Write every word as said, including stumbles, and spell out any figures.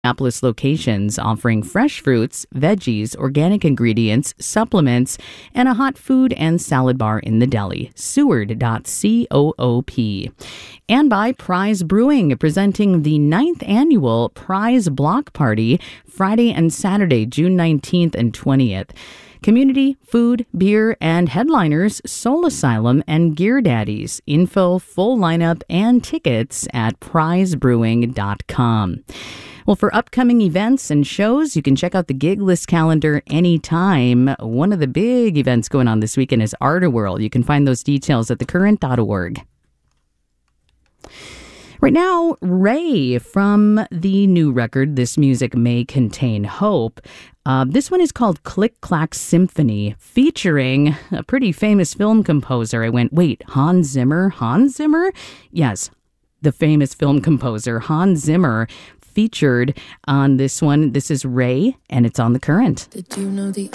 Minneapolis locations offering fresh fruits, veggies, organic ingredients, supplements, and a hot food and salad bar in the deli. Seward dot coop. And by Prize Brewing, presenting the ninth annual Prize Block Party Friday and Saturday, June nineteenth and twentieth. Community, food, beer, and headliners Soul Asylum and Gear Daddies. Info, full lineup, and tickets at prize brewing dot com. Well, for upcoming events and shows, you can check out the gig list calendar anytime. One of the big events going on this weekend is Art-A-Whirl. You can find those details at the current dot org. Right now, Ray from the new record, This Music May Contain Hope. Uh, this one is called Click Clack Symphony, featuring a pretty famous film composer. I went, wait, Hans Zimmer? Hans Zimmer? Yes, the famous film composer Hans Zimmer featured on this one. This is Ray, and it's on The Current. Did you know the